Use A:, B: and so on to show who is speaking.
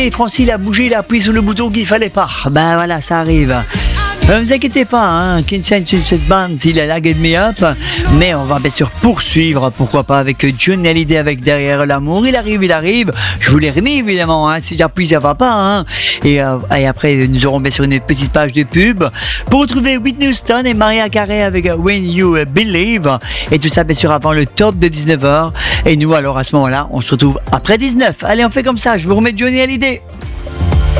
A: Et Francis, il a bougé, il a appuyé sur le bouton qu'il fallait pas. Ben voilà, ça arrive. Ne vous inquiétez pas, hein, Kinshasa Band, il a la Get Me Up, mais on va bien sûr poursuivre, pourquoi pas, avec Johnny Hallyday avec Derrière l'amour. Il arrive. Je vous l'ai remis évidemment, hein, si j'appuie, ça va pas. Hein. Et après, nous aurons bien sûr une petite page de pub pour retrouver Whitney Houston et Mariah Carey avec When You Believe. Et tout ça, bien sûr, avant le top de 19h. Et nous, alors, à ce moment-là, on se retrouve après 19. Allez, on fait comme ça, je vous remets Johnny Hallyday.